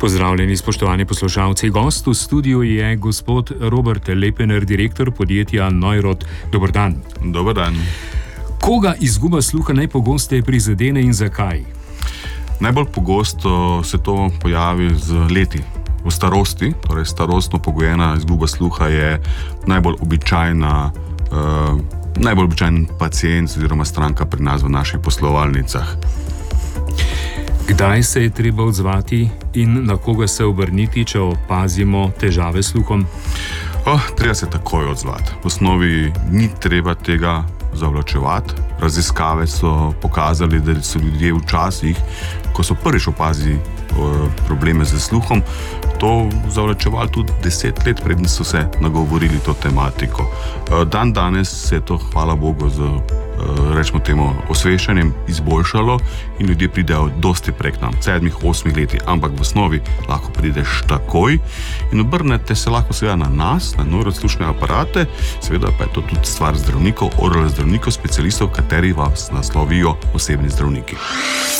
Pozdravljeni, spoštovani poslušalci. Gost v studiu je gospod Robert Lepener, direktor podjetja Neurot. Dober dan. Dober dan. Koga izguba sluha najpogosteje prizadene in zakaj? Najbolj pogosto se to pojavi z leti. V starosti, torej starostno pogojena izguba sluha je najbolj običajen pacient oziroma stranka pri nas v naših poslovalnicah. Kdaj se je treba odzvati in na koga se obrniti, če opazimo težave s sluhom? Treba se takoj odzvati. V osnovi ni treba tega zavlačevati. Raziskave so pokazali, da so ljudje včasih, ko so prvič opazili probleme z sluhom, to zavlačevali tudi 10 let, preden so se nagovorili to tematiko. Dan danes se je to, hvala Bogu, z rečemo temu osveščanjem izboljšalo in ljudje pridejo dosti prej k nam, 7-8 leti, ampak v osnovi lahko prideš takoj in obrnete se lahko seveda na nas, na neuroslušne aparate, seveda pa je to tudi stvar zdravnikov, oral zdravnikov, specialistov, kateri vas naslovijo osebni zdravniki.